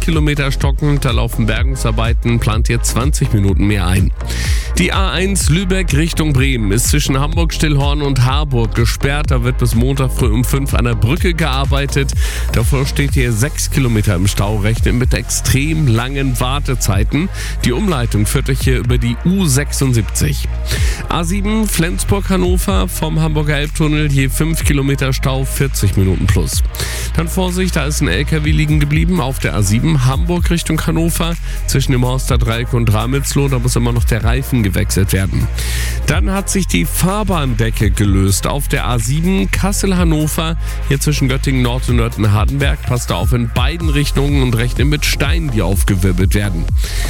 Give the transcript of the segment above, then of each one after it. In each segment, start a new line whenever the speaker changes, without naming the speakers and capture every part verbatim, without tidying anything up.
Kilometer stockend, da laufen Bergungsarbeiten, plant ihr zwanzig Minuten mehr ein. Die A eins Lübeck Richtung Bremen ist zwischen Hamburg-Stillhorn und Harburg gesperrt. Da wird bis Montag früh um fünf an der Brücke gearbeitet. Davor steht hier sechs Kilometer im Stau, rechnet mit extrem langen Wartezeiten. Die Umleitung führt euch hier über die U sechsundsiebzig. A sieben Flensburg-Hannover vom Hamburger Elbtunnel, je fünf Kilometer Stau, vierzig Minuten plus. Dann Vorsicht, da ist ein L K W liegen geblieben auf der A sieben Hamburg Richtung Hannover zwischen dem Horster Dreieck und Ramelsloh. Da muss immer noch der Reifen gewechselt werden. Dann hat sich die Fahrbahndecke gelöst auf der A sieben Kassel-Hannover, hier zwischen Göttingen Nord und Nörten-Hardenberg. Passt auf in beiden Richtungen und rechnet mit Steinen, die aufgewirbelt werden.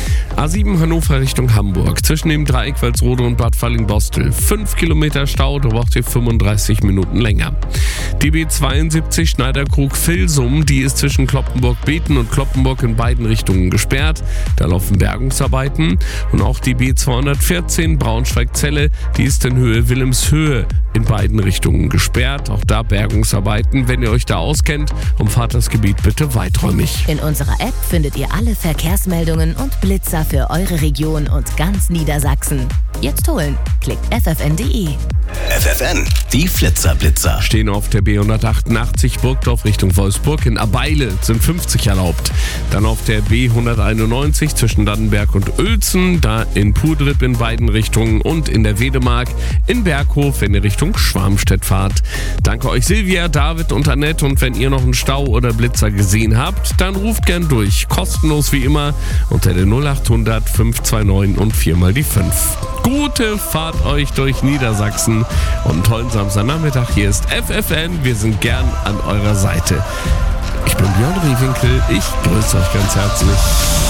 A sieben Hannover Richtung Hamburg zwischen dem Dreieck Walsrode und Bad Falling-Bostel. fünf Kilometer Stau, da braucht ihr fünfunddreißig Minuten länger. Die B zweiundsiebzig Schneiderkrug-Vilsum, die ist zwischen Cloppenburg-Beten und Cloppenburg in beiden Richtungen gesperrt. Da laufen Bergungsarbeiten. Und auch die B zweihundertvierzehn Braunschweig-Celle, die ist in Höhe Wilhelmshöhe in beiden Richtungen gesperrt. Auch da Bergungsarbeiten. Wenn ihr euch da auskennt, umfahrt das Gebiet bitte weiträumig.
In unserer App findet ihr alle Verkehrsmeldungen und Blitzer für eure Region und ganz Niedersachsen. Jetzt holen. Klickt f f n punkt d e.
F F N, die Flitzerblitzer.
Stehen auf der B hundertachtundachtzig Burgdorf Richtung Wolfsburg. In Abeile sind fünfzig erlaubt. Dann auf der B hunderteinundneunzig zwischen Dannenberg und Uelzen. Da in Pudrip in beiden Richtungen und in der Wedemark in Berghof, wenn ihr Richtung Schwarmstedt fahrt. Danke euch Silvia, David und Annette. Und wenn ihr noch einen Stau oder Blitzer gesehen habt, dann ruft gern durch. Kostenlos wie immer unter der null achthundert fünf zwei neun und viermal die fünf. Gute Fahrt euch durch Niedersachsen und einen tollen Samstagnachmittag. Hier ist F F N. Wir sind gern an eurer Seite. Ich bin Björn Rehwinkel. Ich grüße euch ganz herzlich.